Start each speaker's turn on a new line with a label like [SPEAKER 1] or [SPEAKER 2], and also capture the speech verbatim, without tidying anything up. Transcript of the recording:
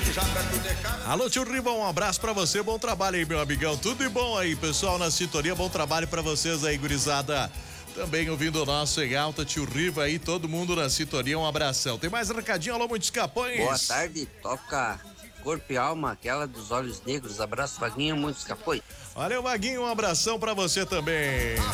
[SPEAKER 1] Alô, tio Riva, um abraço pra você, bom trabalho aí, meu amigão. Tudo de bom aí, pessoal, na sintonia, bom trabalho pra vocês aí, gurizada. Também ouvindo o nosso em alta, tio Riva aí, todo mundo na sintonia, um abração. Tem mais recadinho, alô, muitos capões.
[SPEAKER 2] Boa tarde, toca Corpo e Alma, aquela dos olhos negros. Abraço, Vaguinho, muitos capões.
[SPEAKER 1] Valeu, Vaguinho, um abração pra você também.